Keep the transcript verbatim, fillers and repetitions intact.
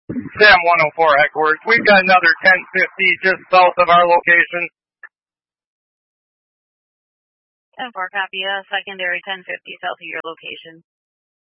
Sam one oh four Eckworth. We've got another ten fifty just south of our location. ten four, copy. Uh, secondary ten fifty south of your location.